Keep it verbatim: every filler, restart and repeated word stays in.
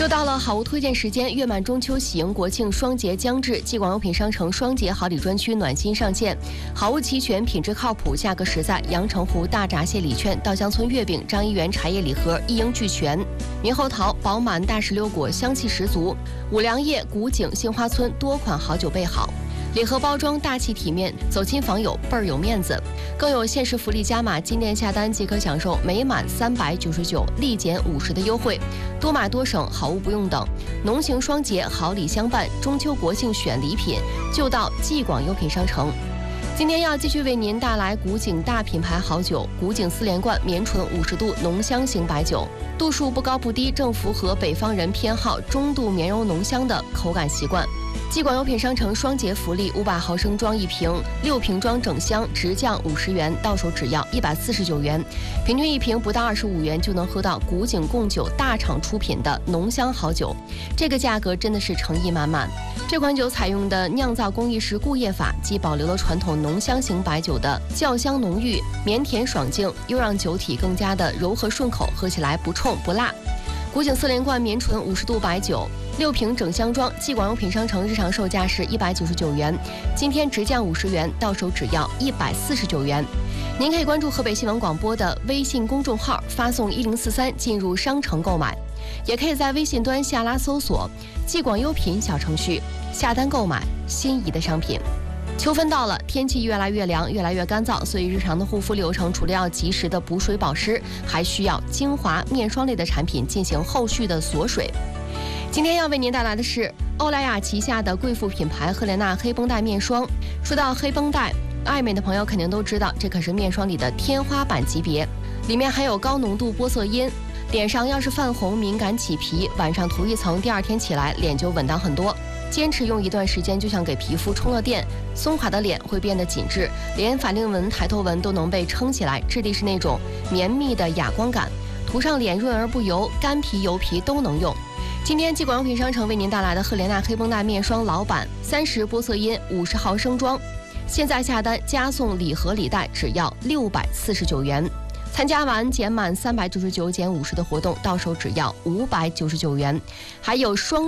又到了好物推荐时间，月满中秋喜迎国庆，双节将至，继广药品商城双节好礼专区暖心上线，好物齐全，品质靠谱，价格实在。阳澄湖大闸蟹礼券、稻香村月饼、张一元茶叶礼盒一应俱全，猕猴桃、饱满大石榴果香气十足，五粮液、古井、杏花村多款好酒备好。礼盒包装大气体面，走亲访友倍儿有面子。更有限时福利加码，今店下单即可享受每满三百九十九立减五十的优惠，多买多省，好物不用等。农行双节好礼相伴，中秋国庆选礼品就到继广优品商城。今天要继续为您带来古井大品牌好酒，古井四连冠绵醇五十度浓香型白酒，度数不高不低，正符合北方人偏好中度绵柔浓香的口感习惯。继广优品商城双节福利，五百毫升装一瓶，六瓶装整箱直降五十元，到手只要一百四十九元，平均一瓶不到二十五元就能喝到古井贡酒大厂出品的浓香好酒，这个价格真的是诚意满满。这款酒采用的酿造工艺是固液法，既保留了传统浓香型白酒的酵香浓郁、绵甜爽净，又让酒体更加的柔和顺口，喝起来不冲不辣。古井四连冠绵醇五十度白酒，六瓶整箱装，继广优品商城日常售价是一百九十九元，今天直降五十元，到手只要一百四十九元。您可以关注河北新闻广播的微信公众号，发送一零四三进入商城购买，也可以在微信端下拉搜索继广优品小程序，下单购买心仪的商品。秋分到了，天气越来越凉，越来越干燥，所以日常的护肤流程除了要及时的补水保湿，还需要精华面霜类的产品进行后续的锁水。今天要为您带来的是欧莱雅旗下的贵妇品牌赫莲娜黑绷带面霜。说到黑绷带，爱美的朋友肯定都知道，这可是面霜里的天花板级别，里面含有高浓度玻色因，脸上要是泛红、敏感、起皮，晚上涂一层，第二天起来脸就稳当很多。坚持用一段时间，就像给皮肤充了电，松垮的脸会变得紧致，连法令纹、抬头纹都能被撑起来，质地是那种绵密的哑光感，涂上脸润而不油，干皮油皮都能用。今天继广优品商城为您带来的赫莲娜黑绷带面霜老版三十玻色因五十毫升装，现在下单加送礼盒礼袋只要六百四十九元，参加完减满三百九十九减五十的活动，到手只要五百九十九元，还有双